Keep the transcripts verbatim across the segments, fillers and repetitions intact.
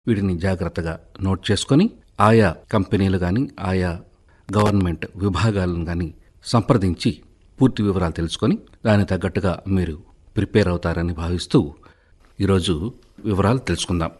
వీటిని జాగ్రత్తగా నోట్ చేసుకొని ఆయా కంపెనీలు కానీ ఆయా గవర్నమెంట్ విభాగాలను కానీ సంప్రదించి పూర్తి వివరాలు తెలుసుకొని దానికి తగ్గట్టుగా మీరు ప్రిపేర్ అవుతారని భావిస్తూ ఈరోజు వివరాలు తెలుసుకుందాం.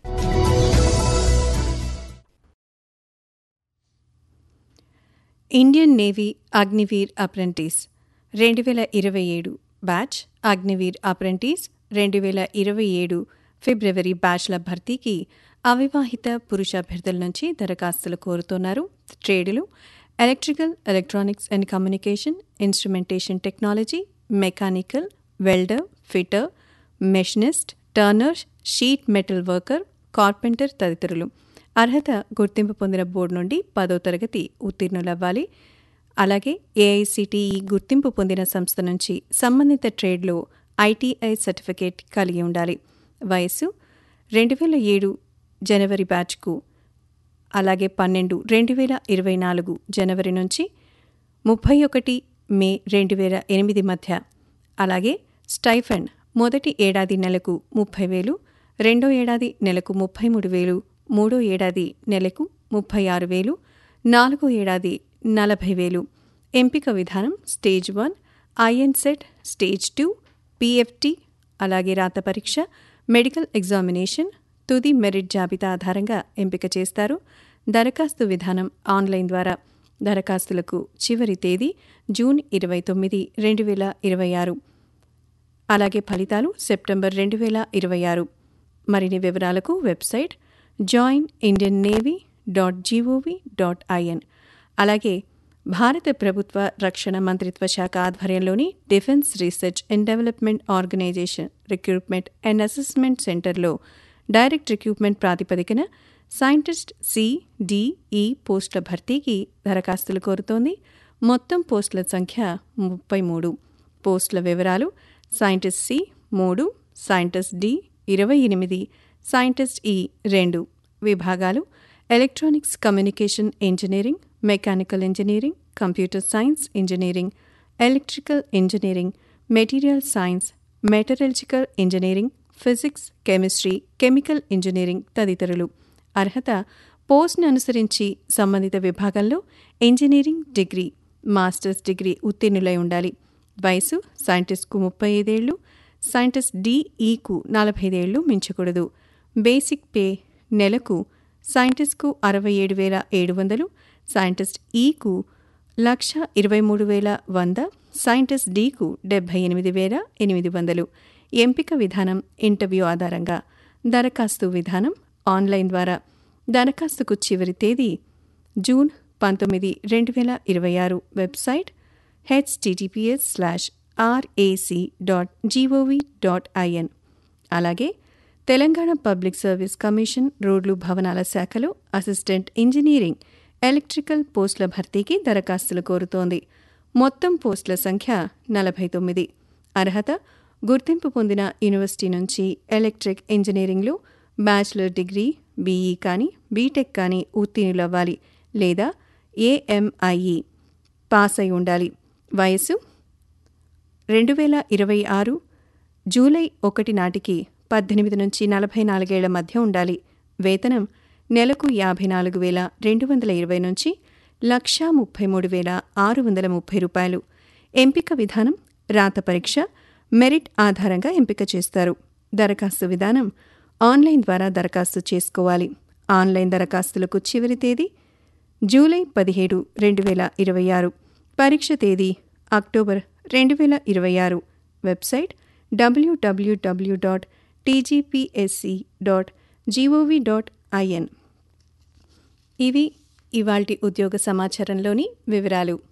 ఇండియన్ నేవీ అగ్నివీర్ అప్రెంటిస్ రెండు వేల ఇరవై ఏడు బ్యాచ్ అగ్నివీర్ అప్రెంటిస్ రెండు వేల ఇరవై ఏడు ఫిబ్రవరి బ్యాచ్ల భర్తీకి అవివాహిత పురుష అభ్యర్థుల నుంచి దరఖాస్తులు కోరుతున్నారు. ట్రేడులు electrical, electronics and communication, instrumentation technology, mechanical, welder, fitter, machinist, Turner, sheet metal worker, carpenter తదితరులు. అర్హత గుర్తింపు పొందిన బోర్డు నుండి పదో తరగతి ఉత్తీర్ణులవ్వాలి. అలాగే ఏఐసిటిఈ గుర్తింపు పొందిన సంస్థ నుంచి సంబంధిత ట్రేడ్లో ఐటీఐ సర్టిఫికేట్ కలిగి ఉండాలి. వయస్సు రెండు వేల ఏడు జనవరి బ్యాచ్కు, అలాగే పన్నెండు రెండు వేల ఇరవై నాలుగు జనవరి నుంచి ముప్పై ఒకటి మే రెండు వేల ఎనిమిది మధ్య. అలాగే స్టైఫండ్ మొదటి ఏడాది నెలకు ముప్పై వేలు, రెండో ఏడాది నెలకు ముప్పై మూడు వేలు, మూడో ఏడాది నెలకు ముప్పై ఆరు వేలు, నాలుగో ఏడాది నలభై వేలు. ఎంపిక విధానం stage one, ఐఎన్సెట్, stage two, PFT, అలాగే రాత పరీక్ష, మెడికల్ ఎగ్జామినేషన్, తుది మెరిట్ జాబితా ఆధారంగా ఎంపిక చేస్తారు. దరఖాస్తు విధానం ఆన్లైన్ ద్వారా. దరఖాస్తులకు చివరి తేదీ జూన్ ఇరవై తొమ్మిది రెండు వేల ఇరవై ఆరు. అలాగే ఫలితాలు సెప్టెంబర్ రెండు వేల ఇరవై ఆరు. మరిన్ని వివరాలకు website join Indian navy dot GOV dot IN. అలాగే భారత ప్రభుత్వ రక్షణ మంత్రిత్వ శాఖ ఆధ్వర్యంలోని defence research and development organisation recruitment and assessment సెంటర్లో డైరెక్ట్ రిక్రూట్మెంట్ ప్రాతిపదికన సైంటిస్ట్ సి, డి, ఈ పోస్టుల భర్తీకి దరఖాస్తులు కోరుతోంది. మొత్తం పోస్టుల సంఖ్య ముప్పై మూడు. పోస్టుల వివరాలు: సైంటిస్ట్ సి మూడు, సైంటిస్ట్ డి ఇరవై ఎనిమిది, సైంటిస్ట్ ఈ రెండు. విభాగాలు: electronics communication engineering, mechanical engineering, computer science engineering, electrical engineering, material science, మెటరల్జికల్ engineering, physics, chemistry, chemical engineering తదితరులు. అర్హత పోస్ట్ను అనుసరించి సంబంధిత విభాగంలో ఇంజనీరింగ్ డిగ్రీ, మాస్టర్స్ డిగ్రీ ఉత్తీర్ణులై ఉండాలి. వయసు సైంటిస్ట్కు ముప్పై ఐదేళ్లు, సైంటిస్ట్ డిఈకు నలభై ఐదేళ్లు మించకూడదు. బేసిక్ పే నెలకు సైంటిస్ట్కు అరవై ఏడు వేల ఏడు వందలు, సైంటిస్ట్ ఈకు లక్ష ఇరవై మూడు వేల వంద, సైంటిస్ట్ డీకు డెబ్బై ఎనిమిది వేల ఎనిమిది వందలు. ఎంపిక విధానం ఇంటర్వ్యూ ఆధారంగా. దరఖాస్తు విధానం ఆన్లైన్ ద్వారా. దరఖాస్తుకు చివరి తేదీ జూన్ పంతొమ్మిది రెండు వేల ఇరవై ఆరు. Website HTTPS slash RAC dot GOV dot IN. అలాగే తెలంగాణ పబ్లిక్ సర్వీస్ కమిషన్ రోడ్లు భవనాల శాఖలో అసిస్టెంట్ ఇంజనీరింగ్ ఎలక్ట్రికల్ పోస్టుల భర్తీకి దరఖాస్తులు కోరుతోంది. మొత్తం పోస్టుల సంఖ్య నలభై తొమ్మిది. అర్హత గుర్తింపు పొందిన యూనివర్సిటీ నుంచి ఎలక్ట్రిక్ ఇంజనీరింగ్లో బ్యాచిలర్ డిగ్రీ, బీఈ కానీ బీటెక్ కానీ ఉత్తీర్ణులవ్వాలి లేదా ఏఎంఐఈ పాస్ అయి ఉండాలి. వయస్సు రెండు వేల ఇరవై ఆరు జూలై ఒకటి నాటికి పద్దెనిమిది నుంచి నలభై నాలుగేళ్ల మధ్య ఉండాలి. వేతనం నెలకు యాభై నాలుగు వేల రెండు వందల ఇరవై నుంచి లక్షా ముప్పై మూడు వేల ఆరు వందల ముప్పై రూపాయలు. ఎంపిక విధానం రాత పరీక్ష, మెరిట్ ఆధారంగా ఎంపిక చేస్తారు. దరఖాస్తు విధానం ఆన్లైన్ ద్వారా దరఖాస్తు చేసుకోవాలి. ఆన్లైన్ దరఖాస్తులకు చివరి తేదీ జూలై పదిహేడు రెండు వేల ఇరవై ఆరు. పరీక్ష తేదీ అక్టోబర్ రెండు వేల ఇరవై ఆరు. Website WWW dot TGPSC dot GOV dot IN. ఇవి ఇవాల్టి ఉద్యోగ సమాచారంలోని వివరాలు.